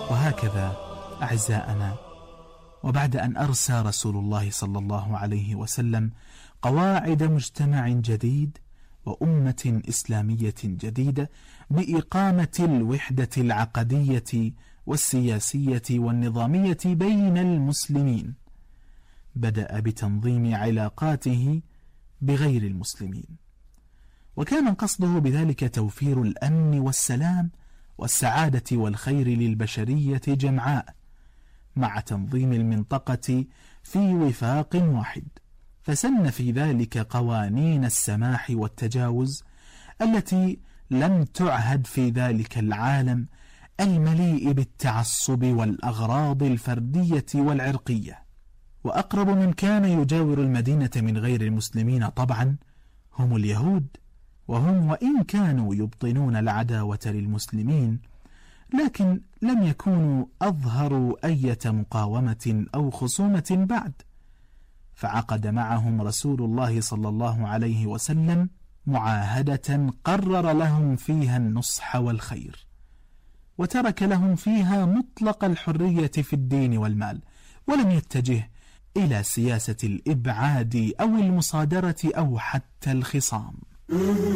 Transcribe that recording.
وهكذا أعزائنا، وبعد أن أرسى رسول الله صلى الله عليه وسلم قواعد مجتمع جديد وأمة إسلامية جديدة بإقامة الوحدة العقدية والسياسية والنظامية بين المسلمين، بدأ بتنظيم علاقاته بغير المسلمين، وكان قصده بذلك توفير الأمن والسلام والسعادة والخير للبشرية جمعاء، مع تنظيم المنطقة في وفاق واحد. فسن في ذلك قوانين السماح والتجاوز التي لم تعهد في ذلك العالم المليء بالتعصب والأغراض الفردية والعرقية. وأقرب من كان يجاور المدينة من غير المسلمين طبعا هم اليهود، وهم وإن كانوا يبطنون العداوة للمسلمين لكن لم يكونوا أظهروا أي مقاومة أو خصومة بعد، فعقد معهم رسول الله صلى الله عليه وسلم معاهدة قرر لهم فيها النصح والخير، وترك لهم فيها مطلق الحرية في الدين والمال، ولم يتجه إلى سياسة الإبعاد أو المصادرة أو حتى الخصام.